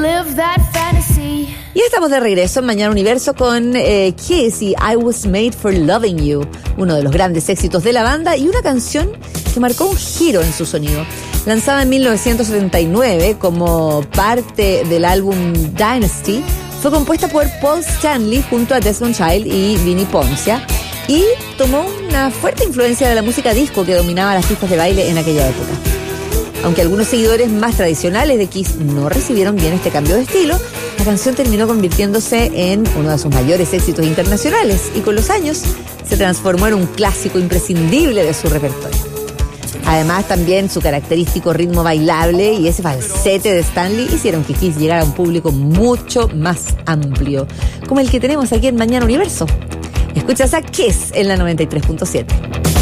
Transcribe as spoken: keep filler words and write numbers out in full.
Live that fantasy. Y estamos de regreso en Mañana Universo con eh, Kiss y I Was Made for Loving You, uno de los grandes éxitos de la banda y una canción que marcó un giro en su sonido. Lanzada en mil novecientos setenta y nueve como parte del álbum Dynasty, fue compuesta por Paul Stanley junto a Desmond Child y Vinnie Poncia y tomó una fuerte influencia de la música disco que dominaba las pistas de baile en aquella época. Aunque algunos seguidores más tradicionales de Kiss no recibieron bien este cambio de estilo, la canción terminó convirtiéndose en uno de sus mayores éxitos internacionales y con los años se transformó en un clásico imprescindible de su repertorio. Además, también su característico ritmo bailable y ese falsete de Stanley hicieron que Kiss llegara a un público mucho más amplio, como el que tenemos aquí en Mañana Universo. Escuchas a Kiss en la noventa y tres punto siete.